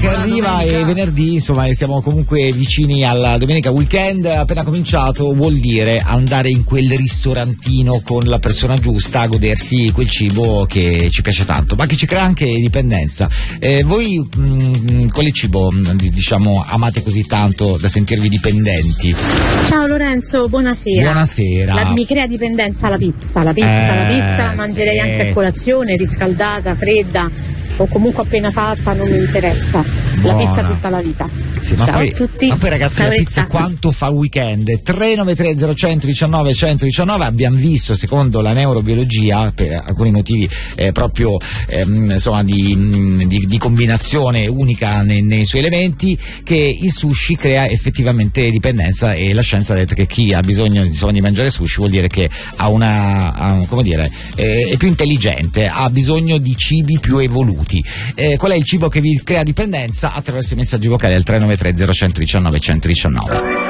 che arriva e venerdì, insomma, siamo comunque vicini alla domenica weekend, appena cominciato, vuol dire andare in quel ristorantino con la persona giusta a godersi quel cibo che ci piace tanto, ma che ci crea anche dipendenza. Voi quale cibo, diciamo, amate così tanto da sentirvi dipendenti? Ciao Lorenzo, buonasera. Buonasera. Mi crea dipendenza la pizza la mangerei anche a colazione, riscaldata, fredda o comunque appena fatta, non mi interessa. Buona. La pizza tutta la vita. Sì, ma ciao poi, a tutti. Ma poi ragazzi, la pizza quanto fa weekend? 393 0119 119, abbiamo visto, secondo la neurobiologia, per alcuni motivi proprio insomma di combinazione unica nei suoi elementi, che il sushi crea effettivamente dipendenza, e la scienza ha detto che chi ha bisogno di mangiare sushi vuol dire che è più intelligente, ha bisogno di cibi più evoluti. Qual è il cibo che vi crea dipendenza? Attraverso i messaggi vocali al 393 0119 119.